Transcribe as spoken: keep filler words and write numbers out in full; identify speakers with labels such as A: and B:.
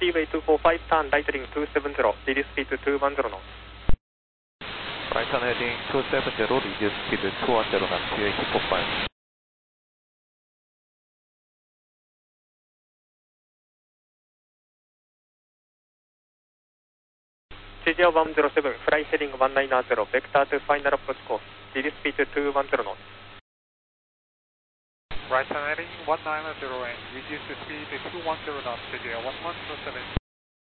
A: Seaway two four five, turn right heading two seven zero, reduce speed to two one zero knots.
B: Right turn heading two seven zero, reduce speed to two one zero knots, Seaway two four five.
A: C J one zero seven, fly heading one nine zero, vector to final approach course, reduce speed to two one zero knots.
C: Right turn heading one nine zero and reduce the speed to two one zero knots, C J one one zero seven.